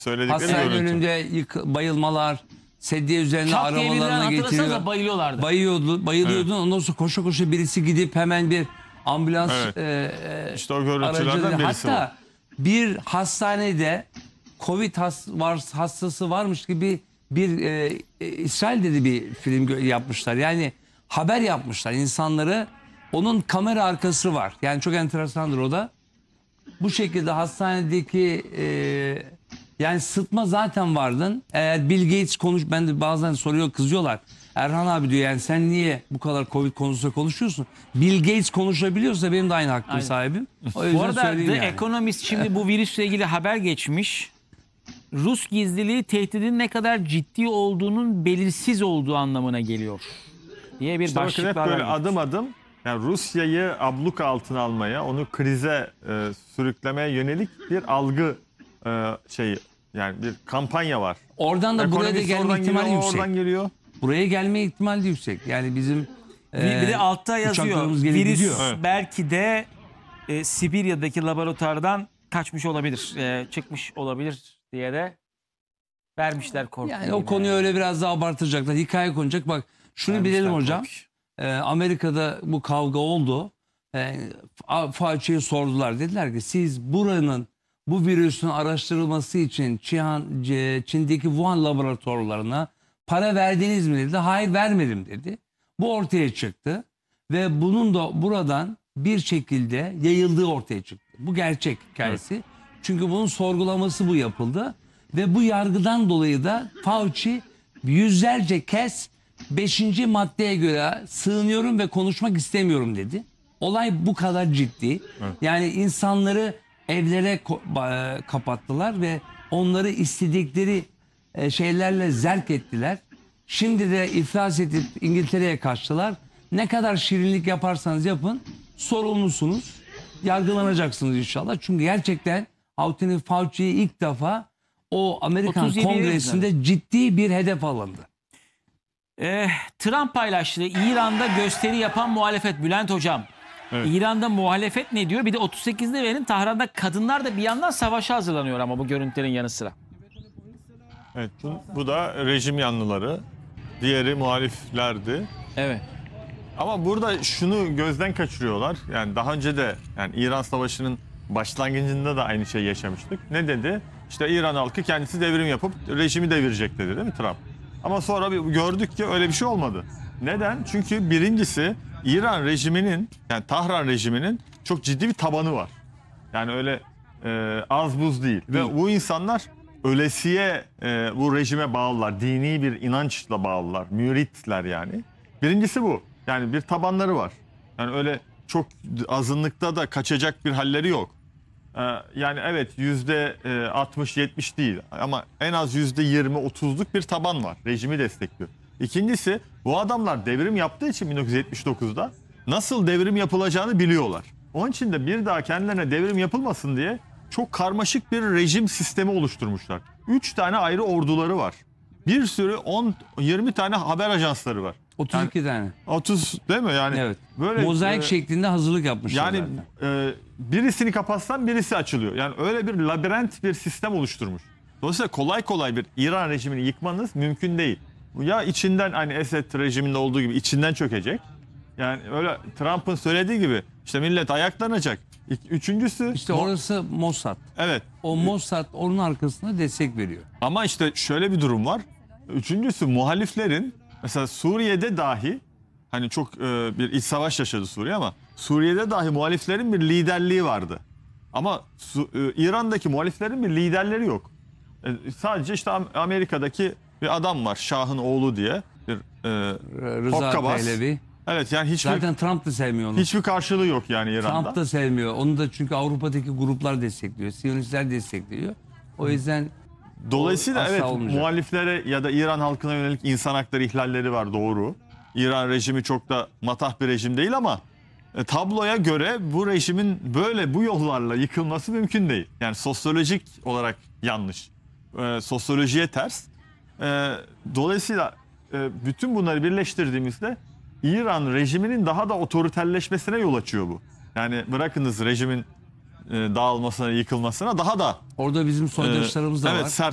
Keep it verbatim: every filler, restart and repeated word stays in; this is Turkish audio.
Söyledikleri Hastane görüntü. önünde yık, bayılmalar, sedye üzerine Şak diye birinden arabalarına hatırlasanıza getiriyor. bayılıyorlardı. Bayıyordu, bayılıyordun. Ondan sonra koşa koşa birisi gidip hemen bir ambulans Evet. e, İşte o görüntülerden aracılığıyla- birisi hatta var. bir hastanede Covid has, var, hastası varmış gibi bir e, e, İsrail'de de bir film gö- yapmışlar. Yani haber yapmışlar insanları. Onun kamera arkası var. Yani çok enteresandır o da. Bu şekilde hastanedeki e, yani sıtma zaten vardın. Eğer Bill Gates konuş, ben de bazen soruyor, kızıyorlar. Erhan abi diyor, yani sen niye bu kadar Covid konusunda konuşuyorsun? Bill Gates konuşabiliyorsa benim de aynı hakkın Aynen. sahibim. O Bu yüzden arada söyleyeyim The yani. Economist şimdi bu virüsle ilgili haber geçmiş. Rus gizliliği tehdidin ne kadar ciddi olduğunun belirsiz olduğu anlamına geliyor diye bir İşte bakın hep başlıklar böyle var. adım adım yani Rusya'yı abluka altına almaya, onu krize e, sürüklemeye yönelik bir algı e, şeyi, yani bir kampanya var. Oradan da buraya da Ekonomist gelme oradan ihtimali geliyor, o yüksek. oradan geliyor. Buraya gelme ihtimali de yüksek. Yani bizim Bir, bir de e, altta yazıyor. uçaklarımız gelip Virüs gidiyor. Evet. belki de e, Sibirya'daki laboratuvardan kaçmış olabilir, e, çıkmış olabilir diye de vermişler korku. Yani o konuyu öyle biraz daha abartacaklar. Hikaye konacak. Bak şunu Vermişler bilelim hocam. korku. Ee, Amerika'da bu kavga oldu. Ee, Fa- Fauci'ye sordular. Dediler ki siz buranın, bu virüsün araştırılması için Çin, Çin'deki Wuhan laboratuvarlarına para verdiniz mi dedi. Hayır, vermedim dedi. Bu ortaya çıktı. Ve bunun da buradan bir şekilde yayıldığı ortaya çıktı. Bu gerçek hikayesi. Çünkü bunun sorgulaması bu yapıldı. Ve bu yargıdan dolayı da Fauci yüzlerce kez beşinci maddeye göre sığınıyorum ve konuşmak istemiyorum dedi. Olay bu kadar ciddi. Yani insanları evlere ko- ba- e, kapattılar ve onları istedikleri e, şeylerle zerk ettiler. Şimdi de iflas edip İngiltere'ye kaçtılar. Ne kadar şirinlik yaparsanız yapın sorumlusunuz. Yargılanacaksınız inşallah. Çünkü gerçekten Anthony Fauci'ye ilk defa o Amerikan otuz yedi Kongresi'nde ciddi bir hedef alındı. Eh, Trump paylaştı. İran'da gösteri yapan muhalefet. Bülent Hocam. Evet. İran'da muhalefet ne diyor? Bir de otuz sekizde verin, Tahran'da kadınlar da bir yandan savaşa hazırlanıyor ama bu görüntülerin yanı sıra. Evet, bu, bu da rejim yanlıları. Diğeri muhaliflerdi. Evet. Ama burada şunu gözden kaçırıyorlar. Yani daha önce de yani İran Savaşı'nın başlangıcında da aynı şeyi yaşamıştık. Ne dedi? İşte İran halkı kendisi devrim yapıp rejimi devirecek dedi, değil mi Trump? Ama sonra bir gördük ki öyle bir şey olmadı. Neden? Çünkü birincisi İran rejiminin, yani Tahran rejiminin çok ciddi bir tabanı var. Yani öyle e, az buz değil. Ve bu insanlar ölesiye e, bu rejime bağlılar. Dini bir inançla bağlılar. Müritler yani. Birincisi bu. Yani bir tabanları var. Yani öyle çok azınlıkta da kaçacak bir halleri yok. Ee, yani evet yüzde altmış yetmiş değil ama en az yüzde yirmi otuzluk bir taban var. Rejimi destekliyor. İkincisi, bu adamlar devrim yaptığı için bin dokuz yüz yetmiş dokuzda nasıl devrim yapılacağını biliyorlar. Onun için de bir daha kendilerine devrim yapılmasın diye çok karmaşık bir rejim sistemi oluşturmuşlar. Üç tane ayrı orduları var. Bir sürü on yirmi tane haber ajansları var. otuz iki tane. otuz değil mi yani? Evet. Böyle Mozaik e, şeklinde hazırlık yapmışlar yani zaten. e, birisini kapatsan birisi açılıyor. Yani öyle bir labirent bir sistem oluşturmuş. Dolayısıyla kolay kolay bir İran rejimini yıkmanız mümkün değil. Bu ya içinden, hani Esed rejiminde olduğu gibi içinden çökecek. Yani öyle Trump'ın söylediği gibi işte millet ayaklanacak. İk- Üçüncüsü İşte orası Mossad. evet, O Mossad onun arkasına destek veriyor. ama işte şöyle bir durum var. Üçüncüsü muhaliflerin mesela Suriye'de dahi, hani çok e, bir iç savaş yaşadı Suriye ama Suriye'de dahi muhaliflerin bir liderliği vardı. Ama Su- e, İran'daki muhaliflerin bir liderleri yok. E, sadece işte Am- Amerika'daki bir adam var, Şah'ın oğlu diye bir e, Rıza hokkabaz. Pehlevi. Evet, yani hiçbir Zaten Trump da sevmiyor onu. hiçbir karşılığı yok yani İran'da. Trump da sevmiyor. Onu da çünkü Avrupa'daki gruplar destekliyor. Siyonistler destekliyor. O yüzden Dolayısıyla asla evet, olmayacak. muhaliflere ya da İran halkına yönelik insan hakları ihlalleri var, doğru. İran rejimi çok da matah bir rejim değil ama e, tabloya göre bu rejimin böyle bu yollarla yıkılması mümkün değil. Yani sosyolojik olarak yanlış. E, sosyolojiye ters. E, dolayısıyla e, bütün bunları birleştirdiğimizde İran rejiminin daha da otoriterleşmesine yol açıyor bu. Yani bırakınız rejimin e, dağılmasına, yıkılmasına, daha da orada bizim soydaşlarımız da evet, var. sert